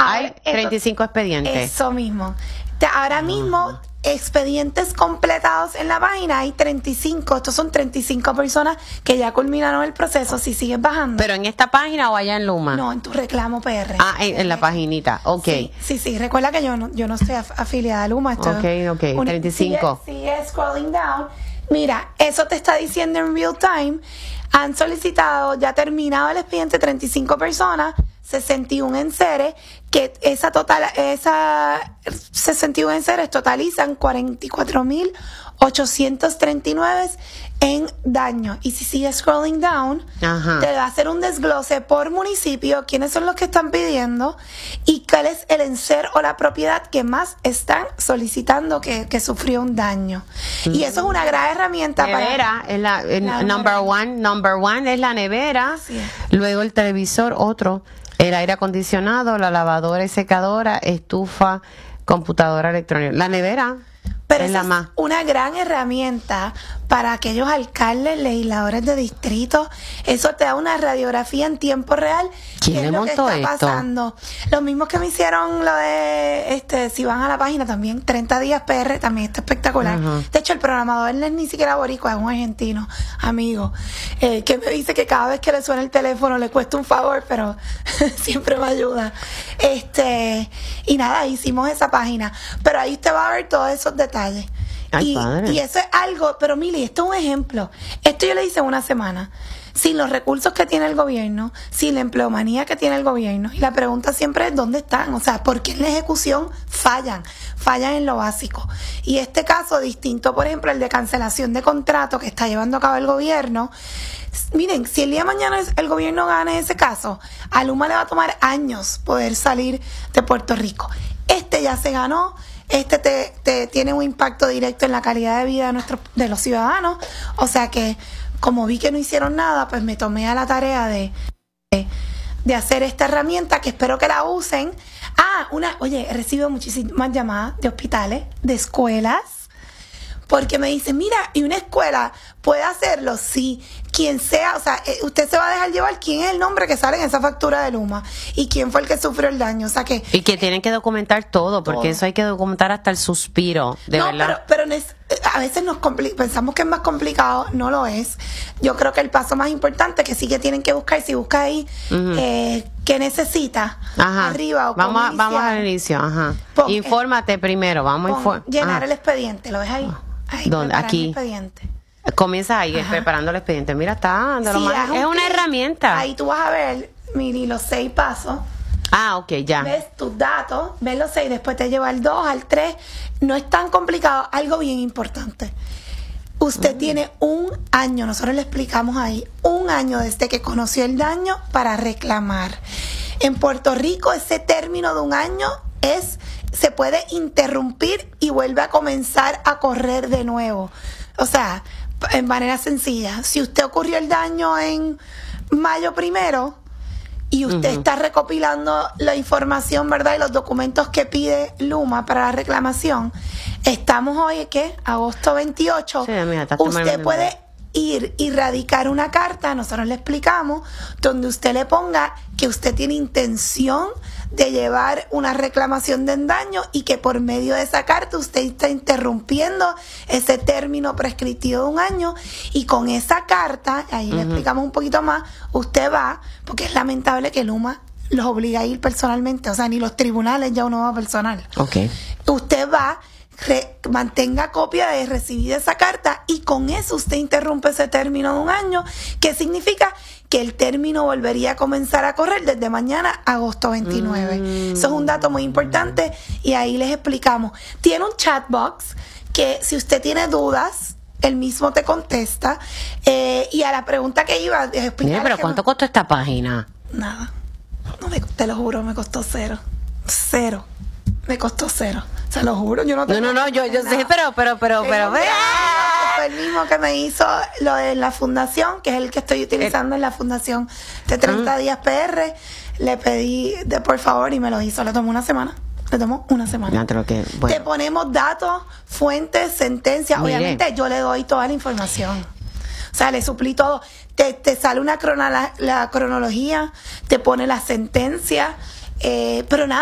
Hay 35 expedientes. Eso mismo. Ahora mismo, expedientes completados en la página hay 35. Estos son 35 personas que ya culminaron el proceso. Si sigues bajando. ¿Pero en esta página o allá en Luma? No, en tu reclamo PR. En la paginita. Ok. Sí. Recuerda que yo no estoy afiliada a Luma. Ok. 35. Sigue scrolling down. Mira, eso te está diciendo en real time. Han solicitado, ya terminado el expediente, 35 personas, 61 enseres, que esa 61 enseres totalizan 44,839 en daño. Y si sigues scrolling down, te va a hacer un desglose por municipio, quiénes son los que están pidiendo y cuál es el enser o la propiedad que más están solicitando que sufrió un daño. Y eso es una gran herramienta nevera, es la number one es la nevera, luego el televisor, otro, el aire acondicionado, la lavadora y secadora, estufa, computadora electrónica. La nevera pero es una gran herramienta para aquellos alcaldes, legisladores de distrito. Eso te da una radiografía en tiempo real. ¿Quién le montó esto? Pasando. Los mismos que me hicieron lo de, si van a la página también, 30 días PR, también está espectacular. De hecho, el programador no es ni siquiera boricua, es un argentino, amigo, que me dice que cada vez que le suena el teléfono le cuesta un favor, pero siempre me ayuda. Y nada, hicimos esa página. Pero ahí usted va a ver todos esos detalles. Ay, y eso es algo, pero Mili, esto es un ejemplo. Esto yo le hice en una semana. Sin los recursos que tiene el gobierno, sin la empleomanía que tiene el gobierno. Y la pregunta siempre es, ¿dónde están? O sea, ¿por qué en la ejecución fallan en lo básico? Y este caso distinto, por ejemplo, el de cancelación de contrato que está llevando a cabo el gobierno. Miren, si el día de mañana el gobierno gana ese caso, a Luma le va a tomar años poder salir de Puerto Rico. Ya se ganó. Te tiene un impacto directo en la calidad de vida de los ciudadanos. O sea que, como vi que no hicieron nada, pues me tomé a la tarea de hacer esta herramienta, que espero que la usen. He recibido muchísimas llamadas de hospitales, de escuelas, porque me dicen, mira, ¿y una escuela puede hacerlo? Sí, quien sea, o sea, usted se va a dejar llevar quién es el nombre que sale en esa factura de Luma y quién fue el que sufrió el daño, o sea que... Y que tienen que documentar todo, porque eso hay que documentar hasta el suspiro, verdad. Pero a veces pensamos que es más complicado, no lo es. Yo creo que el paso más importante que sí que tienen que buscar, si busca ahí, ¿qué necesita? Arriba o vamos al inicio, infórmate primero, llenar el expediente, ¿lo ves ahí? ¿Dónde? Aquí. El expediente. Comienza ahí, preparando el expediente. Mira, está dándolo más. Es una herramienta. Ahí tú vas a ver, Miri, los 6 pasos. Ok, ya. Ves tus datos, ves los 6, después te lleva al 2, al 3. No es tan complicado. Algo bien importante. Usted tiene un año, nosotros le explicamos ahí, un año desde que conoció el daño para reclamar. En Puerto Rico, ese término de un año se puede interrumpir y vuelve a comenzar a correr de nuevo. O sea, en manera sencilla, si usted ocurrió el daño en mayo 1 y usted está recopilando la información, ¿verdad? Y los documentos que pide Luma para la reclamación, estamos hoy, ¿qué? Agosto 28. Sí, mira, usted puede ir y radicar una carta, nosotros le explicamos, donde usted le ponga que usted tiene intención de llevar una reclamación de daño y que por medio de esa carta usted está interrumpiendo ese término prescriptivo de un año, y con esa carta, ahí le explicamos un poquito más, usted va, porque es lamentable que Luma los obliga a ir personalmente, o sea, ni los tribunales ya uno va personal. Usted va, mantenga copia de recibida esa carta y con eso usted interrumpe ese término de un año, que significa que el término volvería a comenzar a correr desde mañana, agosto 29. Eso es un dato muy importante y ahí les explicamos. Tiene un chat box que si usted tiene dudas, él mismo te contesta. Y a la pregunta que iba a explicar... Mira, pero ¿cuánto costó esta página? Nada. Te lo juro, me costó cero. Me costó cero. Se lo juro, yo no tengo... No, yo sé, pero vea. Fue el mismo que me hizo lo de la fundación, que es el que estoy utilizando en la fundación de 30 días PR. Le pedí por favor y me lo hizo. Le tomó una semana. Te ponemos datos, fuentes, sentencias. Mire. Obviamente yo le doy toda la información. O sea, le suplí todo. Te sale la cronología, te pone la sentencia, pero nada.